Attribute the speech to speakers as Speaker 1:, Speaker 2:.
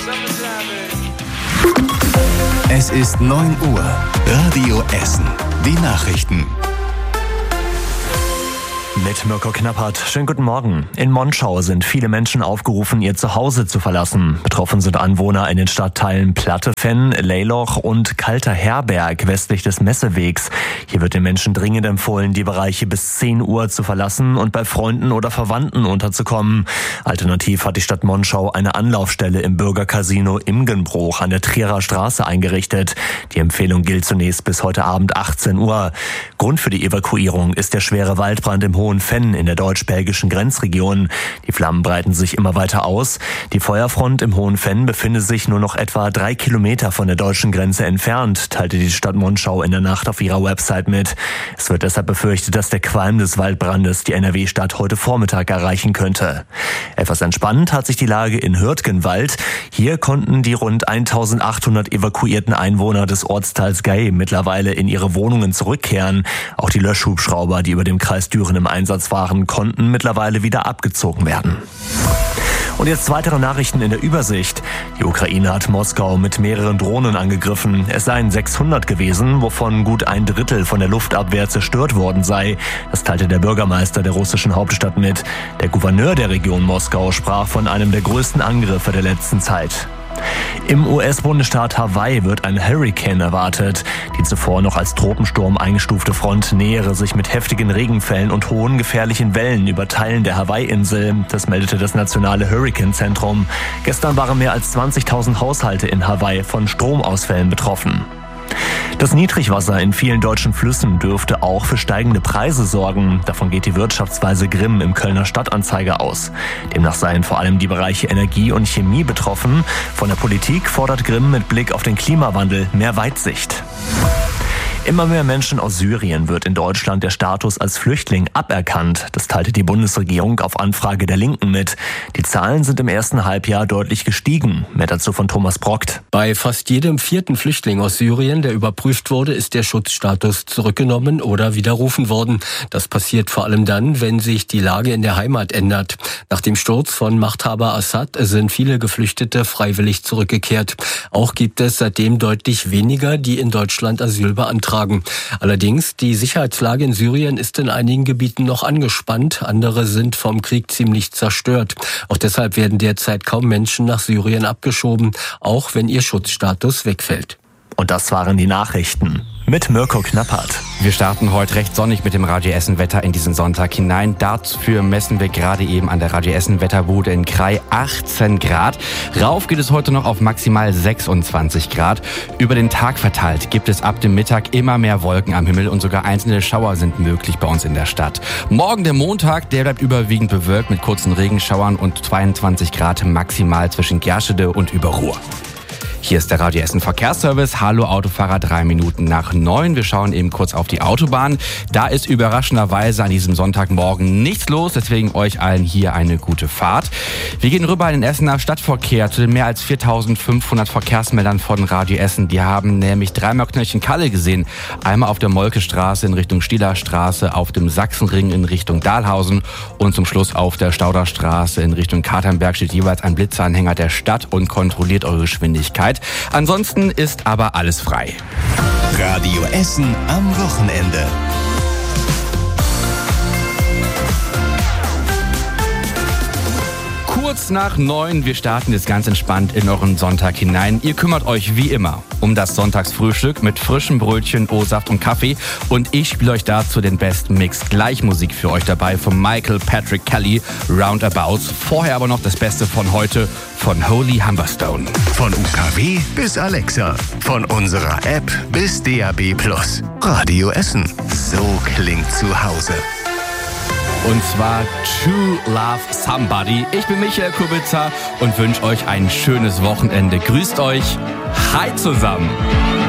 Speaker 1: Es ist 9 Uhr. Radio Essen. Die Nachrichten.
Speaker 2: Mit Mirko Knappert. Schönen guten Morgen. In Monschau sind viele Menschen aufgerufen, ihr Zuhause zu verlassen. Betroffen sind Anwohner in den Stadtteilen Plattefenn, Leyloch und Kalter Herberg westlich des Messewegs. Hier wird den Menschen dringend empfohlen, die Bereiche bis 10 Uhr zu verlassen und bei Freunden oder Verwandten unterzukommen. Alternativ hat die Stadt Monschau eine Anlaufstelle im Bürgercasino Imgenbruch an der Trierer Straße eingerichtet. Die Empfehlung gilt zunächst bis heute Abend 18 Uhr. Grund für die Evakuierung ist der schwere Waldbrand im Hohenfenn in der deutsch-belgischen Grenzregion. Die Flammen breiten sich immer weiter aus. Die Feuerfront im Hohenfenn befindet sich nur noch etwa 3 Kilometer von der deutschen Grenze entfernt, teilte die Stadt Monschau in der Nacht auf ihrer Website mit. Es wird deshalb befürchtet, dass der Qualm des Waldbrandes die NRW-Stadt heute Vormittag erreichen könnte. Etwas entspannt hat sich die Lage in Hürtgenwald. Hier konnten die rund 1800 evakuierten Einwohner des Ortsteils Gay mittlerweile in ihre Wohnungen zurückkehren. Auch die Löschhubschrauber, die über dem Kreis Düren im Einsatz waren, konnten mittlerweile wieder abgezogen werden. Und jetzt weitere Nachrichten in der Übersicht. Die Ukraine hat Moskau mit mehreren Drohnen angegriffen. Es seien 600 gewesen, wovon gut ein Drittel von der Luftabwehr zerstört worden sei. Das teilte der Bürgermeister der russischen Hauptstadt mit. Der Gouverneur der Region Moskau sprach von einem der größten Angriffe der letzten Zeit. Im US-Bundesstaat Hawaii wird ein Hurrikan erwartet. Die zuvor noch als Tropensturm eingestufte Front nähere sich mit heftigen Regenfällen und hohen gefährlichen Wellen über Teilen der Hawaii-Insel. Das meldete das nationale Hurrikanzentrum. Gestern waren mehr als 20.000 Haushalte in Hawaii von Stromausfällen betroffen. Das Niedrigwasser in vielen deutschen Flüssen dürfte auch für steigende Preise sorgen. Davon geht die Wirtschaftsweise Grimm im Kölner Stadtanzeiger aus. Demnach seien vor allem die Bereiche Energie und Chemie betroffen. Von der Politik fordert Grimm mit Blick auf den Klimawandel mehr Weitsicht. Immer mehr Menschen aus Syrien wird in Deutschland der Status als Flüchtling aberkannt. Das teilte die Bundesregierung auf Anfrage der Linken mit. Die Zahlen sind im ersten Halbjahr deutlich gestiegen. Mehr dazu von Thomas Brockt.
Speaker 3: Bei fast jedem 4. Flüchtling aus Syrien, der überprüft wurde, ist der Schutzstatus zurückgenommen oder widerrufen worden. Das passiert vor allem dann, wenn sich die Lage in der Heimat ändert. Nach dem Sturz von Machthaber Assad sind viele Geflüchtete freiwillig zurückgekehrt. Auch gibt es seitdem deutlich weniger, die in Deutschland Asyl beantragen. Allerdings, die Sicherheitslage in Syrien ist in einigen Gebieten noch angespannt. Andere sind vom Krieg ziemlich zerstört. Auch deshalb werden derzeit kaum Menschen nach Syrien abgeschoben, auch wenn ihr Schutzstatus wegfällt.
Speaker 2: Und das waren die Nachrichten mit Mirko Knappert.
Speaker 4: Wir starten heute recht sonnig mit dem Radio Essen Wetter in diesen Sonntag hinein. Dafür messen wir gerade eben an der Radio Essen Wetterbude in Krai 18 Grad. Rauf geht es heute noch auf maximal 26 Grad. Über den Tag verteilt gibt es ab dem Mittag immer mehr Wolken am Himmel und sogar einzelne Schauer sind möglich bei uns in der Stadt. Morgen der Montag, der bleibt überwiegend bewölkt mit kurzen Regenschauern und 22 Grad maximal zwischen Gerschede und Überruhr. Hier ist der Radio Essen Verkehrsservice. Hallo Autofahrer, 3 Minuten nach 9. Wir schauen eben kurz auf die Autobahn. Da ist überraschenderweise an diesem Sonntagmorgen nichts los. Deswegen euch allen hier eine gute Fahrt. Wir gehen rüber in den Essener Stadtverkehr zu den mehr als 4.500 Verkehrsmeldern von Radio Essen. Die haben nämlich dreimal Knöllchen Kalle gesehen. Einmal auf der Molkestraße in Richtung Stielerstraße, auf dem Sachsenring in Richtung Dahlhausen und zum Schluss auf der Stauderstraße in Richtung Katernberg steht jeweils ein Blitzeranhänger der Stadt und kontrolliert eure Geschwindigkeit. Ansonsten ist aber alles frei.
Speaker 1: Radio Essen am Wochenende.
Speaker 4: Kurz nach 9, wir starten jetzt ganz entspannt in euren Sonntag hinein. Ihr kümmert euch wie immer um das Sonntagsfrühstück mit frischem Brötchen, O-Saft und Kaffee. Und ich spiele euch dazu den besten Mix. Gleich Musik für euch dabei von Michael Patrick Kelly, Roundabouts. Vorher aber noch das Beste von heute von Holy Humberstone.
Speaker 1: Von UKW bis Alexa. Von unserer App bis DAB+. Radio Essen. So klingt zu Hause.
Speaker 4: Und zwar To Love Somebody. Ich bin Michael Kubitzer und wünsche euch ein schönes Wochenende. Grüßt euch. Hi zusammen.